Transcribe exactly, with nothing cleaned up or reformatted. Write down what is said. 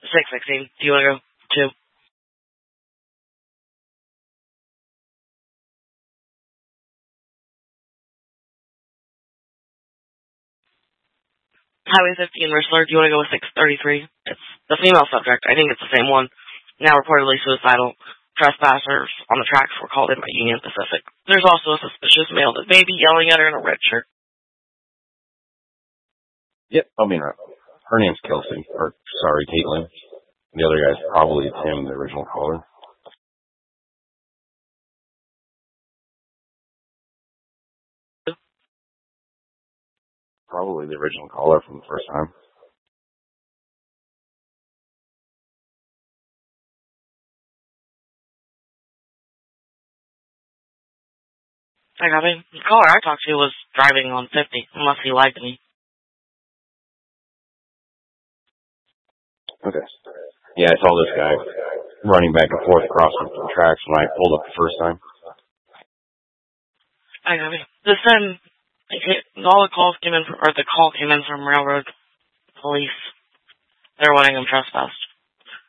six sixteen. Do you want to go? Two. Highway fifteen, Whistler. Do you want to go with six thirty-three? It's the female subject. I think it's the same one. Now reportedly suicidal. Trespassers on the tracks were called in by Union Pacific. There's also a suspicious male that may be yelling at her in a red shirt. Yep, I mean, her name's Kelsey. Or, sorry, Caitlin. The other guy's probably Tim, the original caller. Probably the original caller from the first time. I got it. The caller I talked to was driving on fifty, unless he lied to me. Okay. Yeah, I saw this guy running back and forth across the tracks when I pulled up the first time. I got it. This time, all the calls came in, from, or the call came in from railroad police. They're wanting him trespassed.